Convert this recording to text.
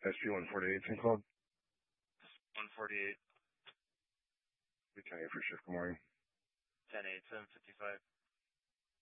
SP-148, St. Cloud. 148. We tell you for shift. Good morning. 10-8, 755.